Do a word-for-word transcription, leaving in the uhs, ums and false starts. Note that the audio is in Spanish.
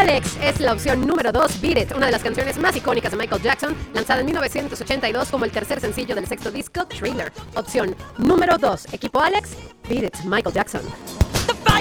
Alex es la opción número dos, Beat It, una de las canciones más icónicas de Michael Jackson, lanzada en mil novecientos ochenta y dos como el tercer sencillo del sexto disco, Thriller. Opción número dos, equipo Alex, Beat It, Michael Jackson.